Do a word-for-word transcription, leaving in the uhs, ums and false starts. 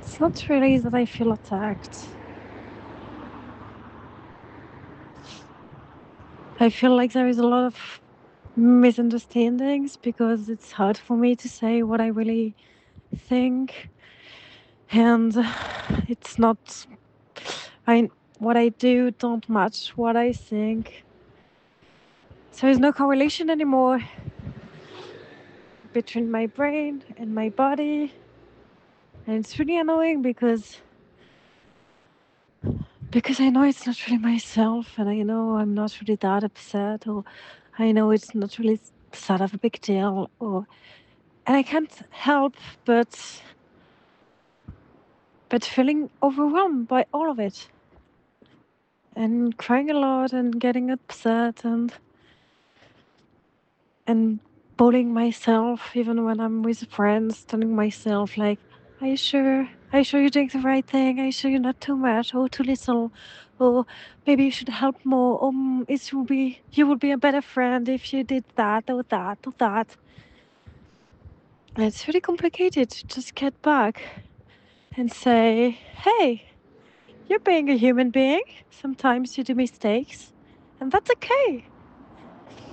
It's not really that I feel attacked. I feel like there is a lot of misunderstandings because it's hard for me to say what I really think, and it's not. I what I do don't match what I think. So there's no correlation anymore between my brain and my body, and it's really annoying because because I know it's not really myself, and I know I'm not really that upset, or I know it's not really sort of a big deal, or and I can't help but but feeling overwhelmed by all of it, and crying a lot, and getting upset, and and bullying myself even when I'm with friends, telling myself like, "Are you sure? Are you sure you're doing the right thing? Are you sure you're not too much or too little? Or maybe you should help more. Or mm, it will be you would be a better friend if you did that or that or that." And it's really complicated to just get back and say, "Hey, you're being a human being. Sometimes you do mistakes, and that's okay.